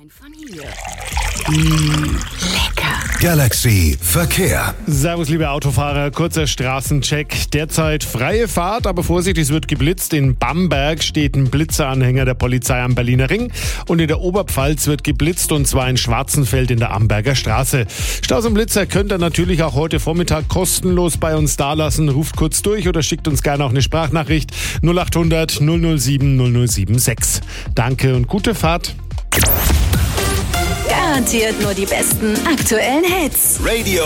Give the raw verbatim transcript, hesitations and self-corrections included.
Wein von hier. Mmh, lecker. Galaxy Verkehr. Servus, liebe Autofahrer. Kurzer Straßencheck. Derzeit freie Fahrt, aber Vorsicht, es wird geblitzt. In Bamberg steht ein Blitzeranhänger der Polizei am Berliner Ring. Und in der Oberpfalz wird geblitzt, und zwar in Schwarzenfeld in der Amberger Straße. Staus und Blitzer könnt ihr natürlich auch heute Vormittag kostenlos bei uns dalassen. Ruft kurz durch oder schickt uns gerne auch eine Sprachnachricht. null acht hundert null null sieben null null sieben sechs. Danke und gute Fahrt. Garantiert nur die besten aktuellen Hits. Radio